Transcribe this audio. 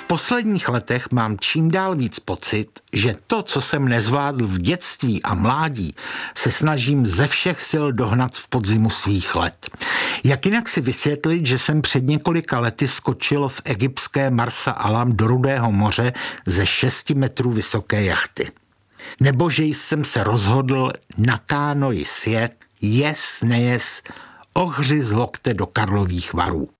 posledních letech mám čím dál víc pocit, že to, co jsem nezvládl v dětství a mládí, se snažím ze všech sil dohnat v podzimu svých let. Jak jinak si vysvětlit, že jsem před několika lety skočil v egyptské Marsa Alam do Rudého moře ze 6 metrů vysoké jachty? Nebo že jsem se rozhodl na kánoji sjet, jes, nejes, ohři z lokte do Karlových Varů.